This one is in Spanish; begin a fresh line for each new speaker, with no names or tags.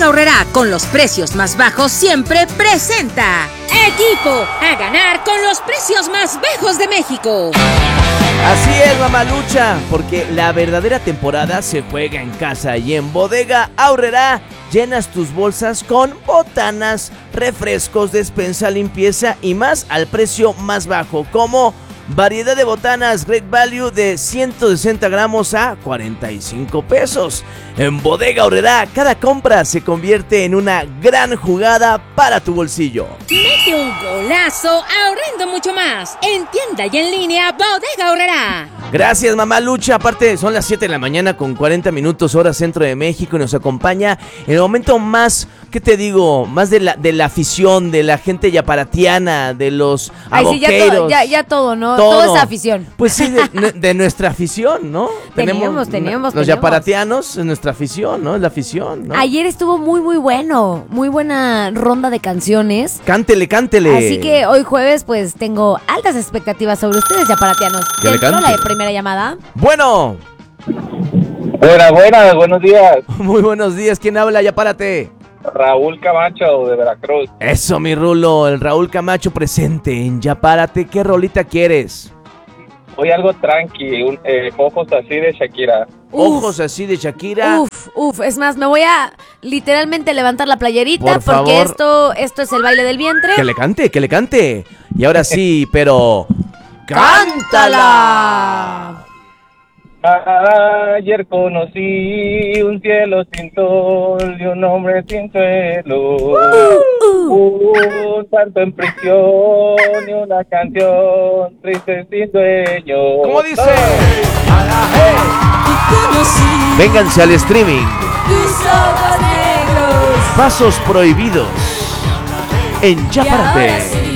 Bodega Aurrerá, con los precios más bajos siempre presenta Equipo a ganar con los precios más bajos de México.
Así es, mamalucha, porque la verdadera temporada se juega en casa y en Bodega Aurrerá llenas tus bolsas con botanas, refrescos, despensa, limpieza y más al precio más bajo, como variedad de botanas Great Value de 160 gramos a 45 pesos. En Bodega Aurrerá, cada compra se convierte en una gran jugada para tu bolsillo.
Mete un golazo ahorrando mucho más. En tienda y en línea, Bodega Aurrerá.
Gracias, mamá Lucha. Aparte, son las 7 de la mañana con 40 minutos hora centro de México y nos acompaña en el momento más, ¿qué te digo? Más de la afición, de la gente yaparatiana, de los aboqueros.
Sí, ya todo, ¿no?
Todo.
Todo es afición.
Pues sí, de nuestra afición, ¿no?
Teníamos.
Los yaparatianos es nuestra afición, ¿no? Es la afición, ¿no?
Ayer estuvo muy bueno. Muy buena ronda de canciones.
Cántele.
Así que hoy jueves, pues, tengo altas expectativas sobre ustedes, yaparatianos.
Que le cante.
La primera llamada.
Bueno.
Buenas, buenos días.
Muy buenos días. ¿Quién habla? Ya párate.
Raúl Camacho, de Veracruz.
Eso, mi Rulo. El Raúl Camacho presente en Ya Párate. ¿Qué rolita quieres?
Hoy algo tranqui, ojos así de Shakira.
Ojos así de Shakira.
Uf. Es más, me voy a literalmente levantar la playerita
Por
porque
favor.
esto es el baile del vientre.
Que le cante. Y ahora sí, pero...
¡Cántala!
Ayer conocí un cielo sin sol y un hombre sin suelo. Un santo en prisión y una canción triste sin dueño.
¿Cómo dice? Vénganse al streaming.
Tus ojos negros.
Pasos prohibidos en Ya Párate.